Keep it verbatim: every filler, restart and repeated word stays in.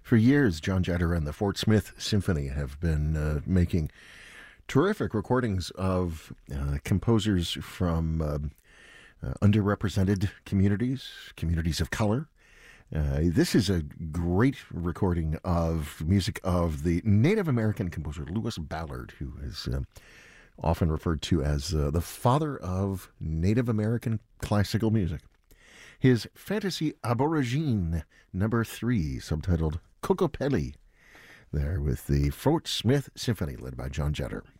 For years, John Jetter and the Fort Smith Symphony have been uh, making terrific recordings of uh, composers from uh, uh, underrepresented communities, communities of color. Uh, this is a great recording of music of the Native American composer Lewis Ballard, who is uh, often referred to as uh, the father of Native American classical music. His Fantasy Aborigine number three, subtitled Kokopelli, there with the Fort Smith Symphony, led by John Jetter.